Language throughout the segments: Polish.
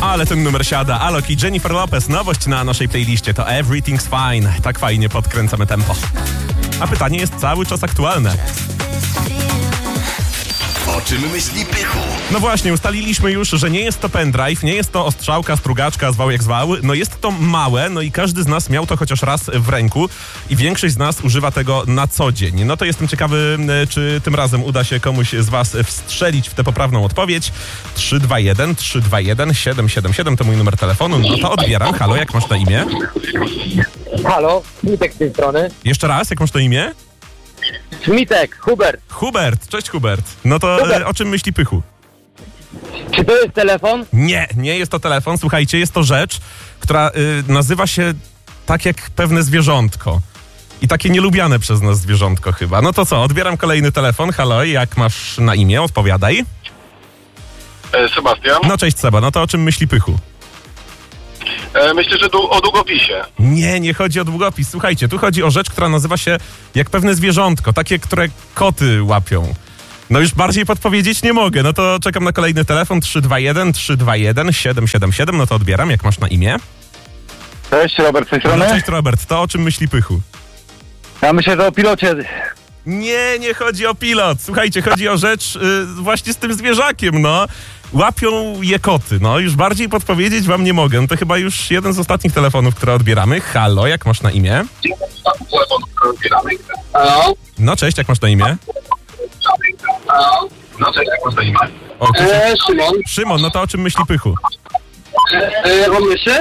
ale ten numer siada. Alok i Jennifer Lopez. Nowość na naszej playliście to Everything's Fine. Tak fajnie podkręcamy tempo. A pytanie jest cały czas aktualne. O czym myśli Pychu? No właśnie, ustaliliśmy już, że nie jest to pendrive, nie jest to ostrzałka, strugaczka, zwał jak zwał. No jest to małe, no i każdy z nas miał to chociaż raz w ręku i większość z nas używa tego na co dzień. No to jestem ciekawy, czy tym razem uda się komuś z was wstrzelić w tę poprawną odpowiedź. 321-321-777 to mój numer telefonu. No to odbieram. Halo, jak masz na imię? Halo, Smitek z tej strony. Jeszcze raz, jak masz na imię? Smitek, Hubert. Hubert, cześć Hubert. No to Hubert. o czym myśli Pychu? Czy to jest telefon? Nie jest to telefon. Słuchajcie, jest to rzecz, która nazywa się tak jak pewne zwierzątko. I takie nielubiane przez nas zwierzątko chyba. No to co, odbieram kolejny telefon. Halo, jak masz na imię? Odpowiadaj. Sebastian. No cześć Seba, no to o czym myśli Pychu? Myślę, że o długopisie. Nie chodzi o długopis. Słuchajcie, tu chodzi o rzecz, która nazywa się jak pewne zwierzątko. Takie, które koty łapią. No już bardziej podpowiedzieć nie mogę. No to czekam na kolejny telefon. 321-321-777. No to odbieram. Jak masz na imię? Cześć, Robert z tej No strony. cześć Robert, to o czym myśli Pychu? Ja myślę, że o pilocie. Nie chodzi o pilot. Słuchajcie, chodzi o rzecz właśnie z tym zwierzakiem, no. Łapią je koty, no. Już bardziej podpowiedzieć wam nie mogę. No to chyba już jeden z ostatnich telefonów, które odbieramy. Halo, jak masz na imię? Halo? No cześć, jak masz na imię? No cześć, jak masz na imię? O, Szymon. Szymon, no to o czym myśli Pychu? O myszy?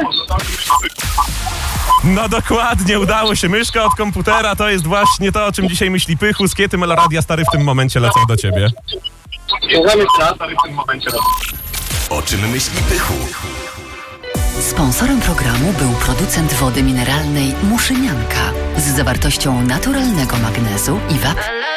No dokładnie, udało się. Myszka od komputera to jest właśnie to, o czym dzisiaj myśli Pychu. Skiety Meloradia stary w tym momencie lecą do ciebie. O czym myśli Pychu? Sponsorem programu był producent wody mineralnej Muszynianka z zawartością naturalnego magnezu i wapnia.